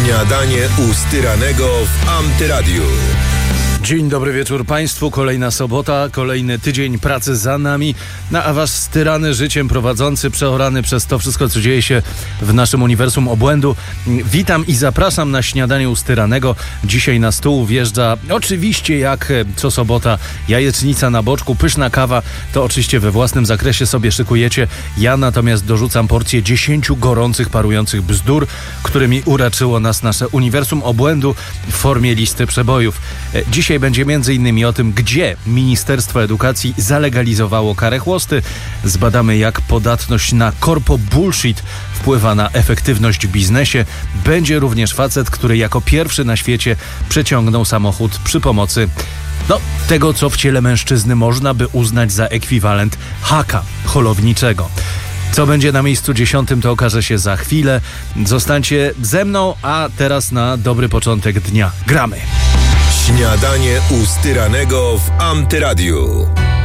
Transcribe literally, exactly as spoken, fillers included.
Śniadanie u Styranego w Antyradiu. Dzień dobry wieczór Państwu. Kolejna sobota, kolejny tydzień pracy za nami. No, a wasz styrany życiem prowadzący, przeorany przez to wszystko, co dzieje się w naszym uniwersum obłędu. Witam i zapraszam na śniadanie u Styranego. Dzisiaj na stół wjeżdża oczywiście jak co sobota jajecznica na boczku, pyszna kawa. To oczywiście we własnym zakresie sobie szykujecie. Ja natomiast dorzucam porcję dziesięciu gorących, parujących bzdur, którymi uraczyło nas nasze uniwersum obłędu w formie listy przebojów. Dzisiaj będzie między innymi o tym, gdzie Ministerstwo Edukacji zalegalizowało karę chłosty. Zbadamy, jak podatność na korpo bullshit wpływa na efektywność w biznesie. Będzie również facet, który jako pierwszy na świecie przeciągnął samochód przy pomocy no, tego, co w ciele mężczyzny można by uznać za ekwiwalent haka holowniczego. Co będzie na miejscu dziesiątym, to okaże się za chwilę. Zostańcie ze mną, a teraz na dobry początek dnia. Gramy! Śniadanie u Styranego w Antyradiu.